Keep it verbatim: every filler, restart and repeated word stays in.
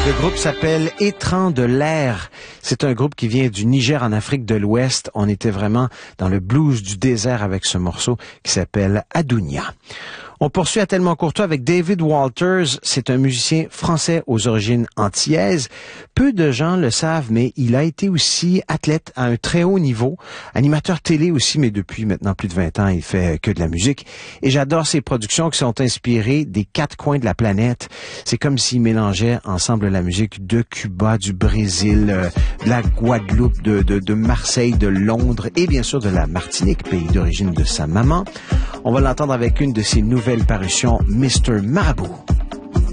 Le groupe s'appelle Étrands de l'air. C'est un groupe qui vient du Niger en Afrique de l'Ouest. On était vraiment dans le blues du désert avec ce morceau qui s'appelle Adounia. On poursuit à Tellement Courtois avec David Walters. C'est un musicien français aux origines antillaises. Peu de gens le savent, mais il a été aussi athlète à un très haut niveau, animateur télé aussi, mais depuis maintenant plus de vingt ans, il fait que de la musique. Et j'adore ses productions qui sont inspirées des quatre coins de la planète. C'est comme s'il mélangeait ensemble la musique de Cuba, du Brésil, euh, de la Guadeloupe, de, de, de Marseille, de Londres et bien sûr de la Martinique, pays d'origine de sa maman. On va l'entendre avec une de ses nouvelles parutions, mister Marabout.